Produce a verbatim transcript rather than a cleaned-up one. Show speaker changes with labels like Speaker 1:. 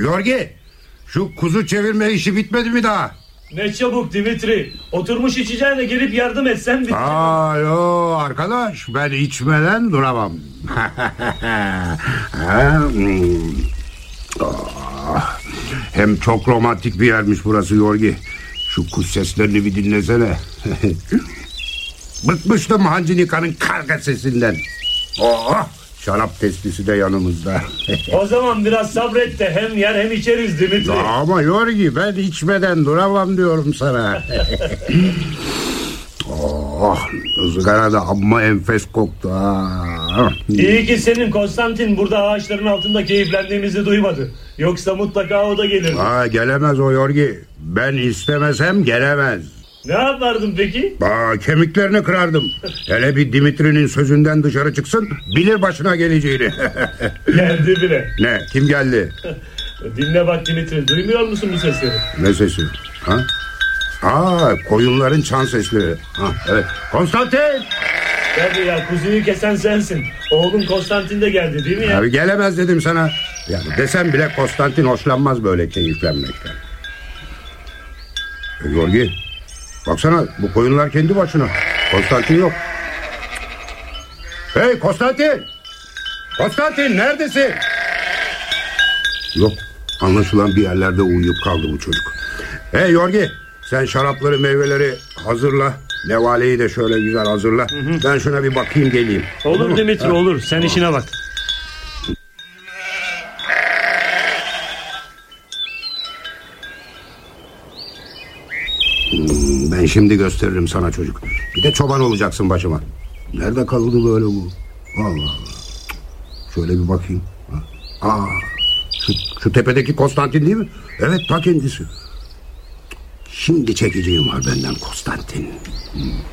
Speaker 1: Yorgi, şu kuzu çevirme işi bitmedi mi daha?
Speaker 2: Ne çabuk Dimitri. Oturmuş içeceğine gelip yardım etsen bitti.
Speaker 1: Aa, yo arkadaş, ben içmeden duramam. Hem çok romantik bir yermiş burası Yorgi. Şu kuş seslerini bir dinlesene. Bıkmıştım Hancinika'nın karga sesinden. Oh, şarap testisi de yanımızda.
Speaker 2: O zaman biraz sabret de hem yer hem içeriz Dimitri.
Speaker 1: Ama Yorgi, ben içmeden duramam diyorum sana. Oh, ızgara da amma enfes koktu ha.
Speaker 2: İyi ki senin Konstantin burada ağaçların altında keyiflendiğimizi duymadı. Yoksa mutlaka o da gelir.
Speaker 1: Aa, gelemez o Yorgi. Ben istemesem gelemez.
Speaker 2: Ne yapardın peki?
Speaker 1: Aa, kemiklerini kırardım. Hele bir Dimitri'nin sözünden dışarı çıksın, bilir başına geleceğini.
Speaker 2: Geldi bile.
Speaker 1: Ne? Kim geldi?
Speaker 2: Dinle bak Dimitri, duymuyor musun bu sesleri?
Speaker 1: Ne sesi? Ha? Aa, koyunların çan sesleri. Ha, evet. Konstantin!
Speaker 2: Tabii ya, kuzuyu kesen sensin. Oğlun Konstantin de geldi değil mi ya?
Speaker 1: Abi gelemez dedim sana. Yani desem bile Konstantin hoşlanmaz böyle keyiflenmekten. E, Yorgi, baksana bu koyunlar kendi başına. Konstantin yok. Hey Konstantin! Konstantin neredesin? Yok, anlaşılan bir yerlerde uyuyup kaldı bu çocuk. Hey Yorgi, sen şarapları meyveleri hazırla. Nevaleyi de şöyle güzel hazırla. Hı hı. Ben şuna bir bakayım geleyim.
Speaker 2: Olur, olur Dimitri, olur. Sen ha. işine bak.
Speaker 1: Hmm, ben şimdi gösteririm sana çocuk. Bir de çoban olacaksın başıma. Nerede kaldı böyle bu? Allah Allah. Şöyle bir bakayım. Aa, şu, şu tepedeki Konstantin değil mi? Evet, ta kendisi. Şimdi çekeceğim var benden Konstantin. Hmm.